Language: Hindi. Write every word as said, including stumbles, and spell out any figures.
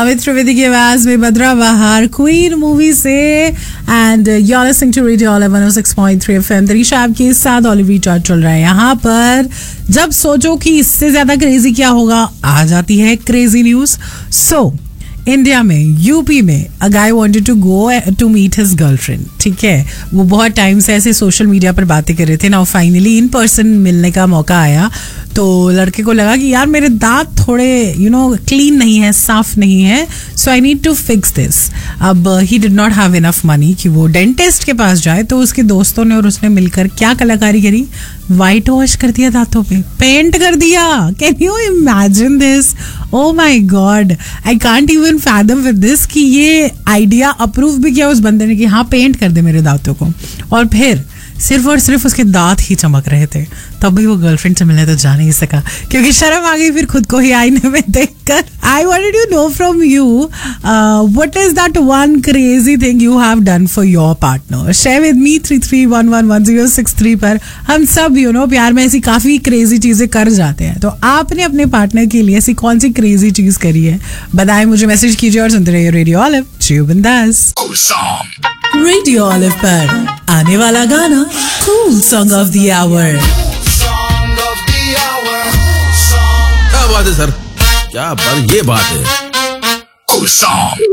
अमित त्रिवेदी की आवाज में बद्रा बहार क्वीन मूवी से and you are listening to radio all one O six point three FM. तरीशा आपके साथ ऑलिवी टॉट चल रहा है यहाँ पर। जब सोचो कि इससे ज्यादा क्रेजी क्या होगा, आ जाती है क्रेजी न्यूज। सो इंडिया में यूपी में अ गाय wanted to go to meet his girlfriend. ठीक है, वो बहुत टाइम से ऐसे सोशल मीडिया पर बातें कर रहे थे। नाउ फाइनली इन पर्सन मिलने का मौका आया तो लड़के को लगा कि यार मेरे दांत थोड़े यू नो क्लीन नहीं है, साफ नहीं है, सो I need to fix this. अब he did not have enough money कि वो डेंटिस्ट के पास जाए, तो उसके दोस्तों ने और उसने मिलकर क्या कलाकारी करी, वाइट वॉश कर दिया दांतों पे, पेंट कर दिया। Can you imagine this? O my God, I can't even fathom with this कि ये आइडिया अप्रूव भी किया उस बंदे ने कि हाँ पेंट कर दे मेरे दांतों को। और फिर सिर्फ और सिर्फ उसके दांत ही चमक रहे थे, तब भी वो गर्लफ्रेंड से मिलने तो जा नहीं सका क्योंकि शर्म आ गई फिर खुद को ही आईने में देखकर। I wanted to know from you what is that one crazy thing you have done for your partner. Share with me three three one one one zero six three पर। हम सब यू नो प्यार में ऐसी काफी क्रेजी चीजें कर जाते हैं, तो आपने अपने पार्टनर के लिए ऐसी कौन सी क्रेजी चीज करी है, बताएं मुझे, मैसेज कीजिए और सुनते रहिए रेडियो ऑलिव। जियो बिंदास। रेडियो ऑलिव पर आने वाला गाना cool song of the our. क्या बात है सर, क्या बात, ये बात है।